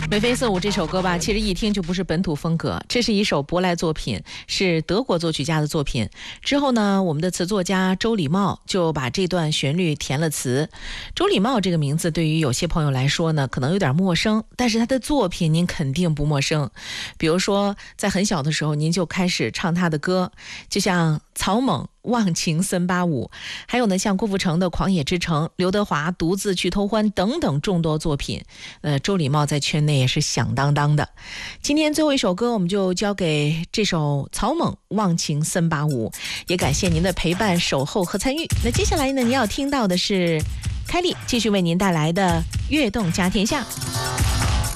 眉飞色舞这首歌吧，其实一听就不是本土风格，这是一首舶来作品，是德国作曲家的作品。之后呢，我们的词作家周礼茂就把这段旋律填了词。周礼茂这个名字对于有些朋友来说呢，可能有点陌生，但是他的作品您肯定不陌生。比如说，在很小的时候您就开始唱他的歌，就像草蜢忘情森巴舞，还有呢像郭富城的狂野之城，刘德华独自去偷欢等等众多作品。周礼茂在圈内也是响当当的。今天最后一首歌我们就交给这首草蜢忘情森巴舞，也感谢您的陪伴守候和参与。那接下来呢，您要听到的是开丽继续为您带来的跃动家天下。